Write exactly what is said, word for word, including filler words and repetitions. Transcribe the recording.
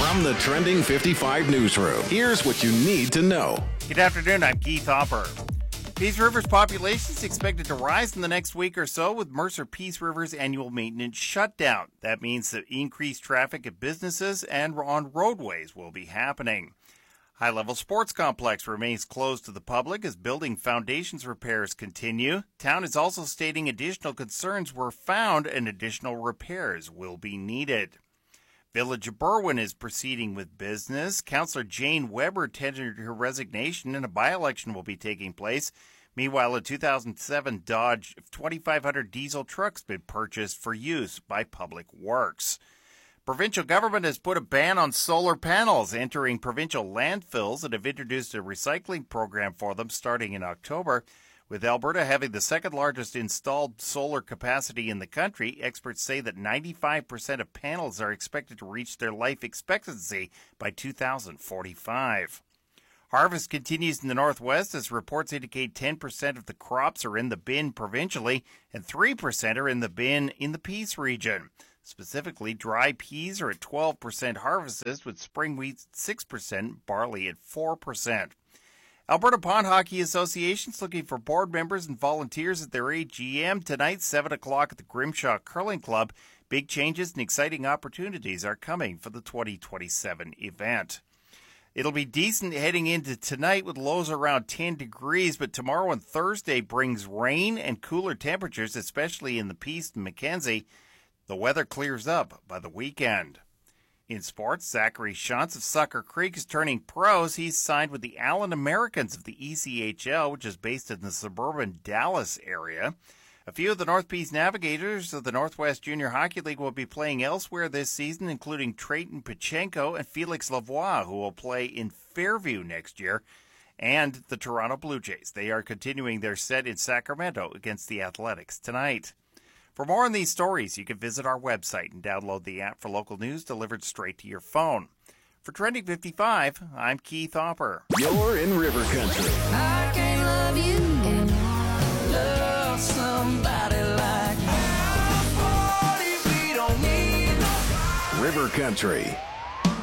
From the Trending fifty-five newsroom, here's what you need to know. Good afternoon, I'm Keith Hopper. Peace River's population is expected to rise in the next week or so with Mercer Peace River's annual maintenance shutdown. That means that increased traffic at businesses and on roadways will be happening. High-level sports complex remains closed to the public as building foundations repairs continue. Town is also stating additional concerns were found and additional repairs will be needed. Village of Berwyn is proceeding with business. Councillor Jane Weber tendered her resignation and a by-election will be taking place. Meanwhile, a two thousand seven Dodge twenty-five hundred diesel truck's been purchased for use by Public Works. Provincial government has put a ban on solar panels entering provincial landfills and have introduced a recycling program for them starting in October. With Alberta having the second largest installed solar capacity in the country, experts say that ninety-five percent of panels are expected to reach their life expectancy by two thousand forty-five. Harvest continues in the northwest as reports indicate ten percent of the crops are in the bin provincially and three percent are in the bin in the Peace region. Specifically, dry peas are at twelve percent harvested with spring wheat six percent, barley at four percent. Alberta Pond Hockey Association is looking for board members and volunteers at their A G M tonight, seven o'clock at the Grimshaw Curling Club. Big changes and exciting opportunities are coming for the twenty twenty-seven event. It'll be decent heading into tonight with lows around ten degrees, but tomorrow and Thursday brings rain and cooler temperatures, especially in the Peace and Mackenzie. The weather clears up by the weekend. In sports, Zachary Shantz of Sucker Creek is turning pros. He's signed with the Allen Americans of the E C H L, which is based in the suburban Dallas area. A few of the North Peace Navigators of the Northwest Junior Hockey League will be playing elsewhere this season, including Trayton Pachenko and Felix Lavoie, who will play in Fairview next year, and the Toronto Blue Jays. They are continuing their set in Sacramento against the Athletics tonight. For more on these stories, you can visit our website and download the app for local news delivered straight to your phone. For Trending fifty-five, I'm Keith Hopper. You're in River Country. I can't love you and love somebody like me. We don't need River Country.